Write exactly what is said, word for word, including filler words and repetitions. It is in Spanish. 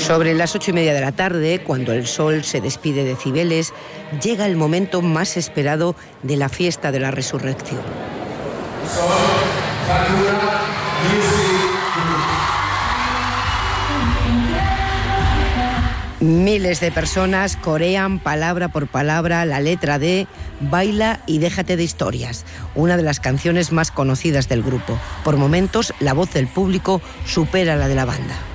Sobre las ocho y media de la tarde, cuando el sol se despide de Cibeles, llega el momento más esperado de la fiesta de la resurrección. Miles de personas corean palabra por palabra la letra de Baila y déjate de historias, una de las canciones más conocidas del grupo. Por momentos, la voz del público supera la de la banda.